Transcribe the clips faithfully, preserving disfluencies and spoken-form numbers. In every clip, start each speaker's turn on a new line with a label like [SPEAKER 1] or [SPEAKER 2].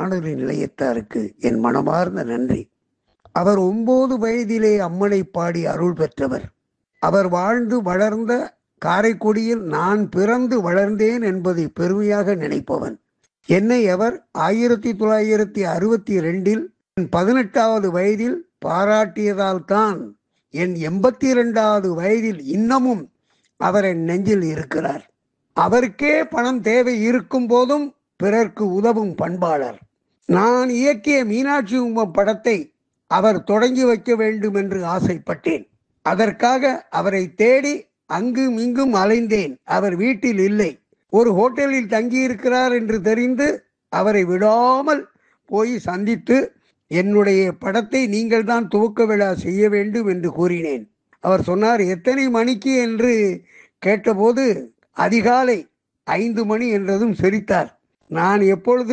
[SPEAKER 1] வானொலி நிலையத்தாருக்கு என் மனமார்ந்த நன்றி. அவர் ஒன்பது வயதிலே அம்மனை பாடி அருள் பெற்றவர். அவர் வாழ்ந்து வளர்ந்த காரைக்குடியில் நான் பிறந்து வளர்ந்தேன் என்பதை பெருமையாக நினைப்பவன். என்னை அவர் ஆயிரத்தி தொள்ளாயிரத்தி அறுபத்தி ரெண்டில் பதினெட்டாவது வயதில் பாராட்டியதால் தான் என் எண்பத்தி இரண்டாவது வயதில் இன்னமும் அவர் என் நெஞ்சில் இருக்கிறார். அவருக்கே பணம் தேவை இருக்கும் போதும் பிறர்க்கு உதவும் பண்பாளர். நான் இயக்கிய மீனாட்சி உம்மன் படத்தை அவர் தொடங்கி வைக்க வேண்டும் என்று ஆசைப்பட்டேன். அதற்காக அவரை தேடி அங்கும் இங்கும் அலைந்தேன். அவர் வீட்டில் இல்லை. ஒரு ஹோட்டலில் தங்கியிருக்கிறார் என்று தெரிந்து அவரை விடாமல் போய் சந்தித்து என்னுடைய படத்தை நீங்கள் தான் துவக்க விழா செய்ய வேண்டும் என்று கூறினேன். அவர் சொன்னார், எத்தனை மணிக்கு என்று கேட்டபோது அதிகாலை ஐந்து மணி என்றதும் சிரித்தார். நான் எப்பொழுது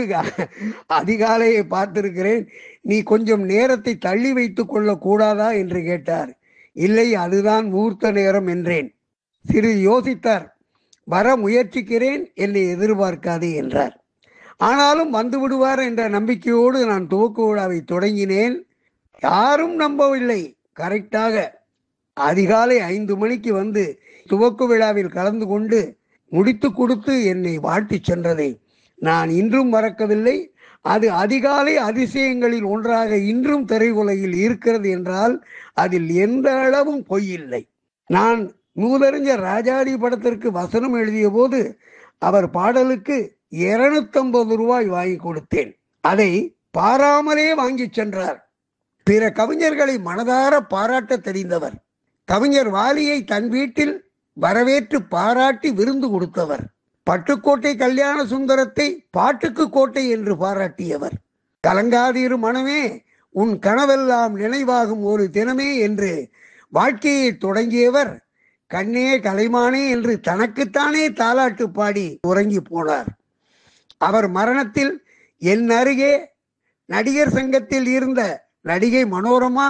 [SPEAKER 1] அதிகாலையை பார்த்திருக்கிறேன், நீ கொஞ்சம் நேரத்தை தள்ளி வைத்துக் கொள்ள கூடாதா என்று கேட்டார். இல்லை, அதுதான் முகூர்த்த நேரம் என்றேன். சிறிது யோசித்தார். வர முயற்சிக்கிறேன், என்னை எதிர்பார்க்காதே என்றார். ஆனாலும் வந்து விடுவார் என்ற நம்பிக்கையோடு நான் துவக்க விழாவை தொடங்கினேன். யாரும் நம்பவில்லை. கரெக்டாக அதிகாலை ஐந்து மணிக்கு வந்து துவக்க விழாவில் கலந்து கொண்டு முடித்து கொடுத்து என்னை வாழ்த்தி சென்றதை நான் இன்றும் மறக்கவில்லை. அது அதிகாலை அதிசயங்களில் ஒன்றாக இன்றும் திரையுலகில் இருக்கிறது என்றால் அதில் எந்த அளவும் பொய்யில்லை. நான் நூலறிஞர் ராஜாடி படத்திற்கு வசனம் எழுதிய போது அவர் பாடலுக்கு இருநூத்தி ஐம்பது ரூபாய் வாங்கி கொடுத்தேன். அதை பாராமலே வாங்கி சென்றார். பிற கவிஞர்களை மனதார பாராட்ட தெரிந்தவர். கவிஞர் வாலியை தன் வீட்டில் வரவேற்று பாராட்டி விருந்து கொடுத்தவர். பட்டுக்கோட்டை கல்யாண சுந்தரத்தை பாட்டுக்கு கோட்டை என்று பாராட்டியவர். கலங்காதீரு மனமே, உன் கனவெல்லாம் நினைவாகும் ஒரு தினமே என்று வாழ்க்கையை தொடங்கியவர் கண்ணே கலைமானே என்று தனக்குத்தானே தாலாட்டு பாடி உறங்கி போனார். அவர் மரணத்தில் என் அருகே நடிகர் சங்கத்தில் இருந்த நடிகை மனோரமா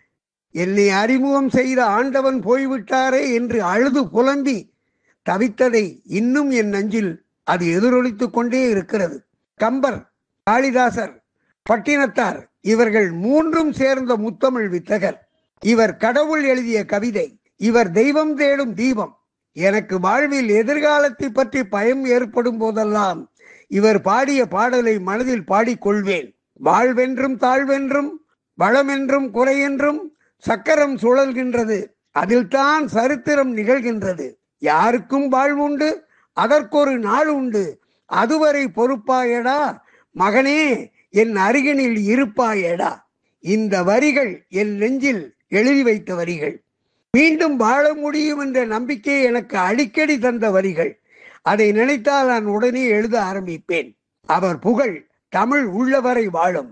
[SPEAKER 1] என்னை அறிமுகம் செய்த ஆண்டவன் போய்விட்டாரே என்று அழுது புலம்பி தவித்ததை இன்னும் என் நெஞ்சில் அது எதிரொலித்துக் கொண்டே இருக்கிறது. கம்பர், காளிதாசர், பட்டினத்தார் இவர்கள் மூன்றும் சேர்ந்த முத்தமிழ் வித்தகர். இவர் கடவுள் எழுதிய கவிதை, இவர் தெய்வம் தேடும் தீபம். எனக்கு வாழ்வில் எதிர்காலத்தை பற்றி பயம் ஏற்படும் போதெல்லாம் இவர் பாடிய பாடலை மனதில் பாடிக்கொள்வேன். வாழ்வென்றும் தாழ்வென்றும் வளமென்றும் குறையென்றும் சக்கரம் சுழல்கின்றது, அதில் தான் சரித்திரம் நிகழ்கின்றது. யாருக்கும் வாழ்வுண்டு, அதற்கொரு நாள் உண்டு, அதுவரை பொறுப்பாயடா மகனே, என் அருகினில் இருப்பாயடா. இந்த வரிகள் என் நெஞ்சில் எழுதி வைத்த வரிகள். மீண்டும் வாழ முடியும் என்ற நம்பிக்கை எனக்கு அடிக்கடி தந்த வரிகள். அதை நினைத்தால் நான் உடனே எழுத ஆரம்பிப்பேன். அவர் புகழ் தமிழ் உள்ளவரை வாழும்.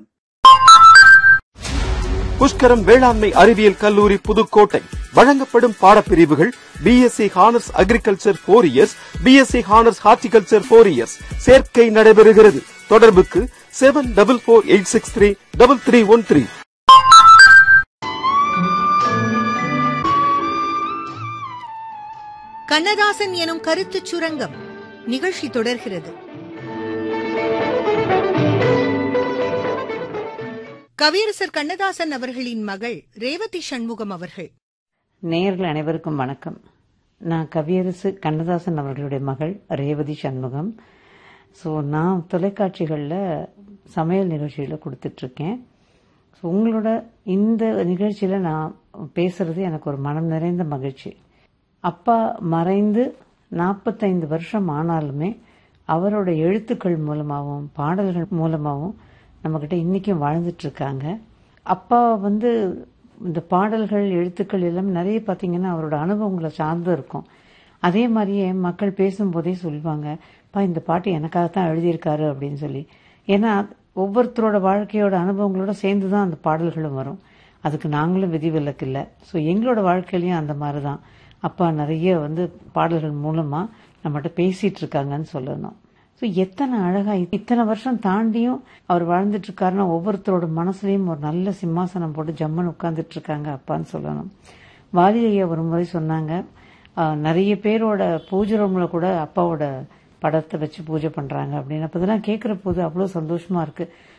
[SPEAKER 2] புஷ்கரம் வேளாண்மை அறிவியல் கல்லூரி புதுக்கோட்டை வழங்கப்படும் பாடப்பிரிவுகள் BSc honours agriculture four years, BSc honours horticulture four years. சேர்க்கை நடைபெறுகிறது. தொடர்புக்கு seven double four eight six three double three one three.
[SPEAKER 3] Kannadasan எனும் கருத்து சுரங்கம் நிகழ்ச்சி தொடர்கிறது. கவியரசர் கண்ணதாசன் அவர்களின் மகள் ரேவதி சண்முகம் அவர்கள்.
[SPEAKER 4] நேயர்கள் அனைவருக்கும் வணக்கம். நான் கவியரசு கண்ணதாசன் அவர்களுடைய மகள் ரேவதி சண்முகம். ஸோ நான் தொலைக்காட்சிகளில் சமையல் நிகழ்ச்சியில் கொடுத்துட்ருக்கேன். ஸோ உங்களோட இந்த நிகழ்ச்சியில் நான் பேசுறது எனக்கு ஒரு மனம் நிறைந்த மகிழ்ச்சி. அப்பா மறைந்து நாற்பத்தைந்து வருஷம் ஆனாலுமே அவரோட எழுத்துக்கள் மூலமாகவும் பாடல்கள் மூலமாகவும் நம்மக்கிட்ட இன்றைக்கும் வாழ்ந்துட்டுருக்காங்க. அப்பா வந்து இந்த பாடல்கள் எழுத்துக்கள் எல்லாம் நிறைய பார்த்தீங்கன்னா அவரோட அனுபவங்களை சார்ந்து இருக்கும். அதே மாதிரியே மக்கள் பேசும்போதே சொல்லுவாங்க, பா இந்த பாட்டு எனக்காகத்தான் எழுதியிருக்காரு அப்படின்னு சொல்லி. ஏன்னா ஒவ்வொருத்தரோட வாழ்க்கையோட அனுபவங்களோட சேர்ந்து தான் அந்த பாடல்களும் வரும். அதுக்கு நாங்களும் விதிவிலக்கு இல்லை. ஸோ எங்களோட வாழ்க்கையிலையும் அந்த மாதிரி தான் அப்பா நிறைய வந்து பாடல்கள் மூலமாக நம்மகிட்ட பேசிகிட்டு இருக்காங்கன்னு சொல்லணும். ஸோ எத்தனை அழகாக இத்தனை வருஷம் தாண்டியும் அவர் வாழ்ந்துட்டு இருக்காருன்னா ஒவ்வொருத்தரோட மனசுலையும் ஒரு நல்ல சிம்மாசனம் போட்டு ஜம்மன் உட்கார்ந்துட்டு இருக்காங்க அப்பான்னு சொல்லணும். வாலி ஐயா ஒரு முறை சொன்னாங்க, நிறைய பேரோட பூஜை ரூம்ல கூட அப்பாவோட படத்தை வச்சு பூஜை பண்றாங்க அப்படின்னு. அப்ப இதெல்லாம் கேட்கிற போது அவ்வளோ சந்தோஷமா இருக்கு.